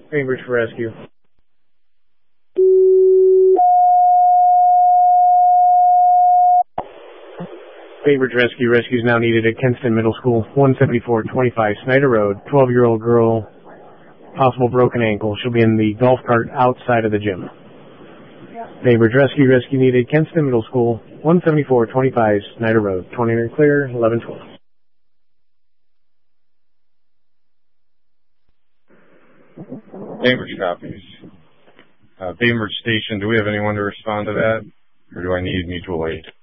Bainbridge for rescue. Bainbridge rescue. Rescue is now needed at Kenston Middle School, 17425 Snyder Road. 12-year-old girl, possible broken ankle. She'll be in the golf cart outside of the gym. Bainbridge rescue. Rescue needed, Kenston Middle School, 17425 Snyder Road. 20 clear, 1112. Bainbridge copies. Bainbridge Station, do we have anyone to respond to that? Or do I need mutual aid?